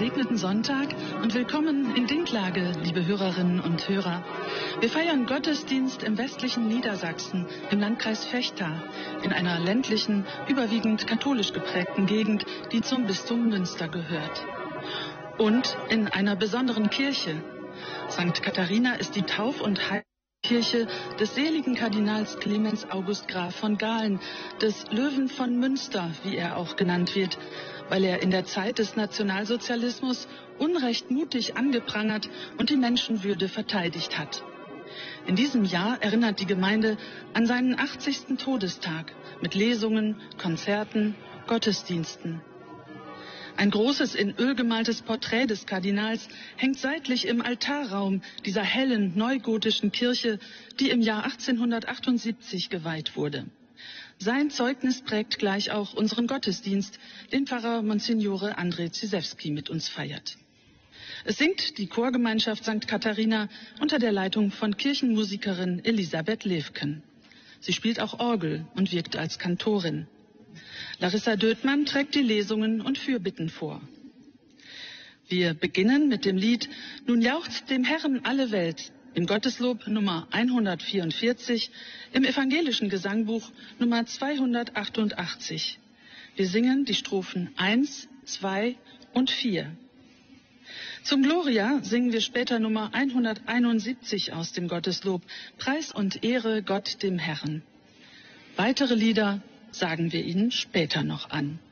gesegneten Sonntag und willkommen in Dinklage, liebe Hörerinnen und Hörer. Wir feiern Gottesdienst im westlichen Niedersachsen, im Landkreis Vechta, in einer ländlichen, überwiegend katholisch geprägten Gegend, die zum Bistum Münster gehört. Und in einer besonderen Kirche. St. Katharina ist die Tauf- und Heilkirche des seligen Kardinals Clemens August Graf von Galen, des Löwen von Münster, wie er auch genannt wird, weil er in der Zeit des Nationalsozialismus Unrecht mutig angeprangert und die Menschenwürde verteidigt hat. In diesem Jahr erinnert die Gemeinde an seinen 80. Todestag mit Lesungen, Konzerten, Gottesdiensten. Ein großes in Öl gemaltes Porträt des Kardinals hängt seitlich im Altarraum dieser hellen neugotischen Kirche, die im Jahr 1878 geweiht wurde. Sein Zeugnis prägt gleich auch unseren Gottesdienst, den Pfarrer Monsignore André Zizewski mit uns feiert. Es singt die Chorgemeinschaft St. Katharina unter der Leitung von Kirchenmusikerin Elisabeth Levken. Sie spielt auch Orgel und wirkt als Kantorin. Larissa Döthmann trägt die Lesungen und Fürbitten vor. Wir beginnen mit dem Lied »Nun jauchzt dem Herrn alle Welt« im Gotteslob Nummer 144, im evangelischen Gesangbuch Nummer 288. Wir singen die Strophen 1, 2 und 4. Zum Gloria singen wir später Nummer 171 aus dem Gotteslob, Preis und Ehre Gott dem Herrn. Weitere Lieder sagen wir Ihnen später noch an.